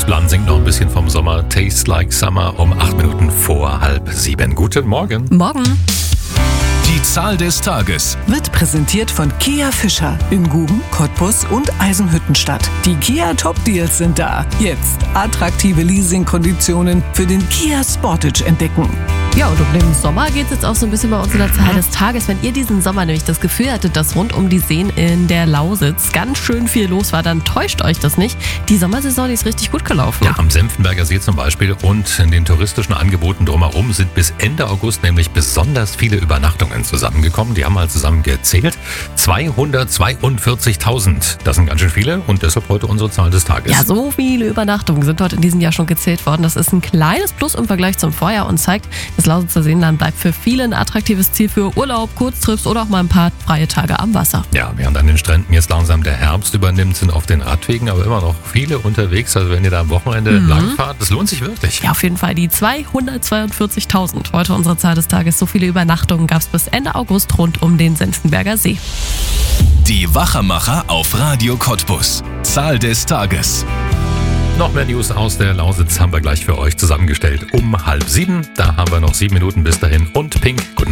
Tagesplan singt noch ein bisschen vom Sommer. Tastes like Summer um 8 Minuten vor 6:30. Guten Morgen. Morgen. Die Zahl des Tages wird präsentiert von Kia Fischer in Guben, Cottbus und Eisenhüttenstadt. Die Kia Top Deals sind da. Jetzt attraktive Leasingkonditionen für den Kia Sportage entdecken. Ja, und um den Sommer geht es jetzt auch so ein bisschen bei uns in der Zahl des Tages. Wenn ihr diesen Sommer nämlich das Gefühl hattet, dass rund um die Seen in der Lausitz ganz schön viel los war, dann täuscht euch das nicht. Die Sommersaison, die ist richtig gut gelaufen. Ja, am Senftenberger See zum Beispiel und in den touristischen Angeboten drumherum sind bis Ende August nämlich besonders viele Übernachtungen zusammengekommen. Die haben mal zusammen gezählt. 242.000. Das sind ganz schön viele und deshalb heute unsere Zahl des Tages. Ja, so viele Übernachtungen sind heute in diesem Jahr schon gezählt worden. Das ist ein kleines Plus im Vergleich zum Vorjahr und zeigt, das Lausitzer Seenland bleibt für viele ein attraktives Ziel für Urlaub, Kurztrips oder auch mal ein paar freie Tage am Wasser. Ja, während an den Stränden jetzt langsam der Herbst übernimmt, sind auf den Radwegen aber immer noch viele unterwegs. Also wenn ihr da am Wochenende langfahrt, das lohnt sich wirklich. Ja, auf jeden Fall die 242.000. Heute unsere Zahl des Tages. So viele Übernachtungen gab es bis Ende August rund um den Senftenberger See. Die Wachermacher auf Radio Cottbus. Zahl des Tages. Noch mehr News aus der Lausitz haben wir gleich für euch zusammengestellt um 6:30. Da haben wir noch 7 Minuten bis dahin und Pink, guten Morgen.